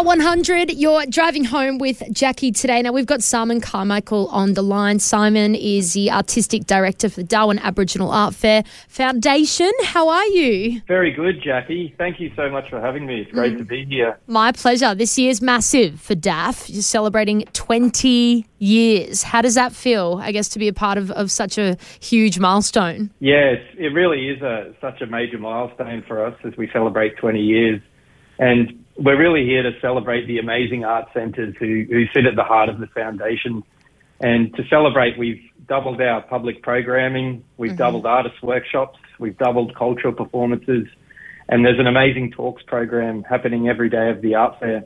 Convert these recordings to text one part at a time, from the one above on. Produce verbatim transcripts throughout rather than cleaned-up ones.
Hot one hundred, you're driving home with Jackie today. Now, we've got Simon Carmichael on the line. Simon is the Artistic Director for the Darwin Aboriginal Art Fair Foundation. How are you? Very good, Jackie. Thank you so much for having me. It's great mm. to be here. My pleasure. This year's massive for D A F. You're celebrating twenty years. How does that feel, I guess, to be a part of, of such a huge milestone? Yes, it really is a, such a major milestone for us as we celebrate twenty years. And we're really here to celebrate the amazing art centres who, who sit at the heart of the foundation. And to celebrate, we've doubled our public programming, we've mm-hmm. doubled artist workshops, we've doubled cultural performances, and there's an amazing talks program happening every day of the art fair.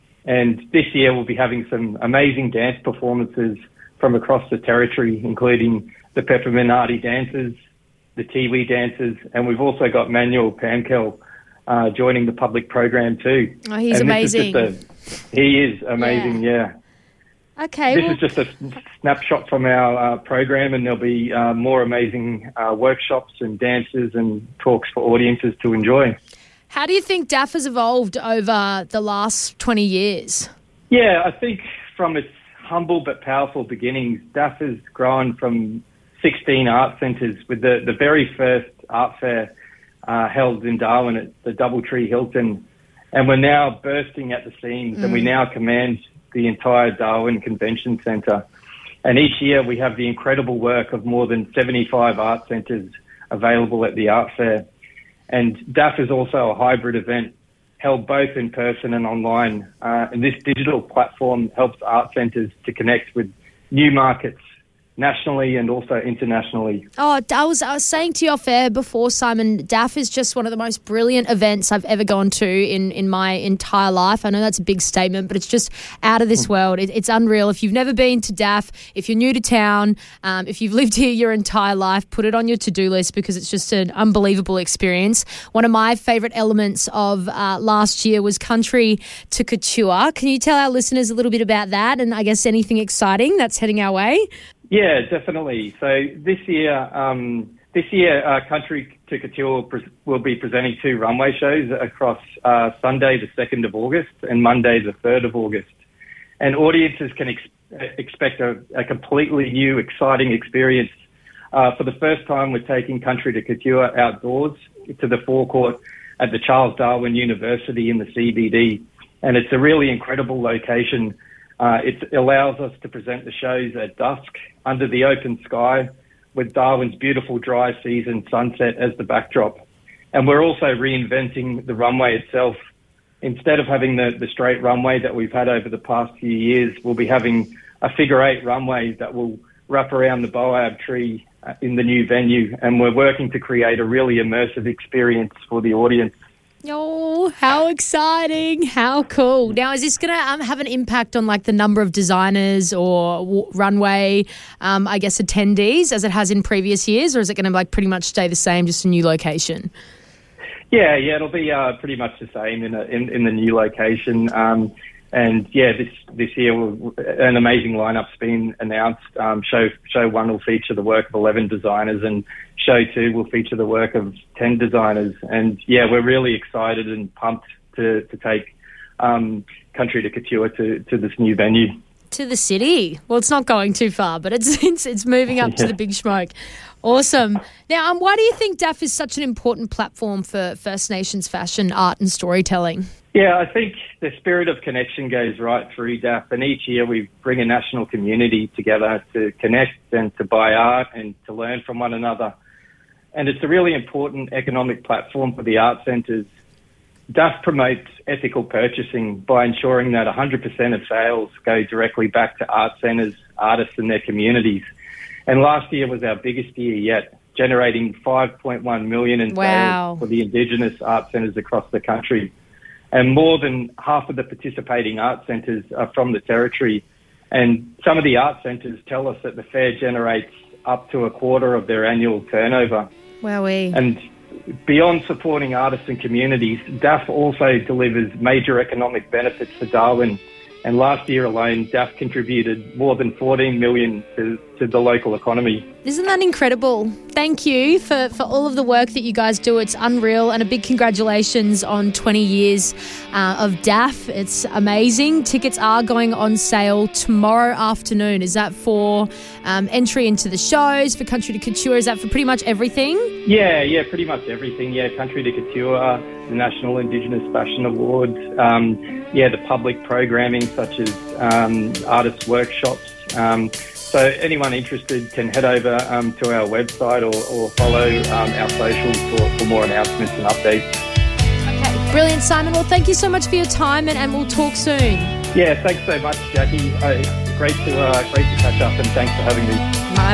And this year we'll be having some amazing dance performances from across the territory, including the Pepperminati dancers, the Tiwi dancers, and we've also got Manuel Pankel Uh, joining the public program too. Oh, he's and amazing. Is a, he is amazing, yeah. yeah. Okay. This well, is just a snapshot from our uh, program, and there'll be uh, more amazing uh, workshops and dances and talks for audiences to enjoy. How do you think D A F has evolved over the last twenty years? Yeah, I think from its humble but powerful beginnings, D A F has grown from sixteen art centres with the, the very first art fair Uh, held in Darwin at the Doubletree Hilton, and we're now bursting at the seams mm. and we now command the entire Darwin Convention Centre. And each year we have the incredible work of more than seventy-five art centres available at the art fair. And D A F is also a hybrid event held both in person and online. Uh, and this digital platform helps art centres to connect with new markets nationally and also internationally. Oh, I was I was saying to you off air before, Simon, D A F is just one of the most brilliant events I've ever gone to in, in my entire life. I know that's a big statement, but it's just out of this world. It, it's unreal. If you've never been to D A F, if you're new to town, um, if you've lived here your entire life, put it on your to-do list because it's just an unbelievable experience. One of my favourite elements of uh, last year was Country to Couture. Can you tell our listeners a little bit about that and I guess anything exciting that's heading our way? Yeah, definitely. So this year, um, this year, uh, Country to Couture pre- will be presenting two runway shows across uh, Sunday, the second of August, and Monday, the third of August. And audiences can ex- expect a, a completely new, exciting experience. Uh, for the first time, we're taking Country to Couture outdoors to the forecourt at the Charles Darwin University in the C B D, and it's a really incredible location. Uh, it allows us to present the shows at dusk under the open sky with Darwin's beautiful dry season sunset as the backdrop. And we're also reinventing the runway itself. Instead of having the, the straight runway that we've had over the past few years, we'll be having a figure eight runway that will wrap around the Boab tree in the new venue. And we're working to create a really immersive experience for the audience. Oh, how exciting. How cool. Now, is this going to um, have an impact on like the number of designers or w- runway, um, I guess, attendees as it has in previous years, or is it going to like pretty much stay the same, just a new location? Yeah, yeah, it'll be uh, pretty much the same in, a, in, in the new location. Um, and yeah, this this year will, an amazing lineup's been announced. Um, show show one will feature the work of eleven designers, and show two will feature the work of ten designers. And yeah, we're really excited and pumped to to take um, Country to Couture to, to this new venue. To the city. Well, it's not going too far, but it's it's, it's moving up yeah. to the big smoke. Awesome. Now, um, why do you think D A F is such an important platform for First Nations fashion, art and storytelling? Yeah, I think the spirit of connection goes right through D A F, and each year we bring a national community together to connect and to buy art and to learn from one another. And it's a really important economic platform for the art centres. D A F promotes ethical purchasing by ensuring that one hundred percent of sales go directly back to art centres, artists and their communities. And last year was our biggest year yet, generating five point one million dollars in wow. sales for the Indigenous art centres across the country. And more than half of the participating art centres are from the territory. And some of the art centres tell us that the fair generates up to a quarter of their annual turnover. Wowee. And beyond supporting artists and communities, D A F also delivers major economic benefits for Darwin And last year alone, D A F contributed more than fourteen million dollars to, to the local economy. Isn't that incredible? Thank you for, for all of the work that you guys do. It's unreal, and a big congratulations on twenty years uh, of D A F. It's amazing. Tickets are going on sale tomorrow afternoon. Is that for um, entry into the shows, for Country to Couture? Is that for pretty much everything? Yeah, yeah, pretty much everything. Yeah, Country to Couture, the National Indigenous Fashion Awards, um, yeah, the public programming such as um, artist workshops. Um, so anyone interested can head over um, to our website or, or follow um, our socials for, for more announcements and updates. Okay, brilliant, Simon. Well, thank you so much for your time, and, and we'll talk soon. Yeah, thanks so much, Jackie. Uh, great to uh, great to catch up, and thanks for having me.